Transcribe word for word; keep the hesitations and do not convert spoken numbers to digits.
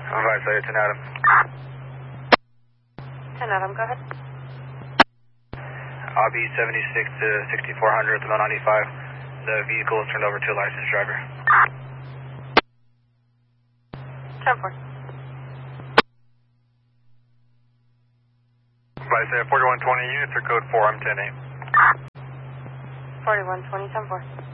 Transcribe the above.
Vice Layer ten Adam. ten Adam, go ahead. I'll be seventy-six to sixty-four hundred at the one ninety-five. The vehicle is turned over to a licensed driver. ten four. Vice Layer forty-one twenty units are code four, I'm ten eight. forty-one twenty, ten four.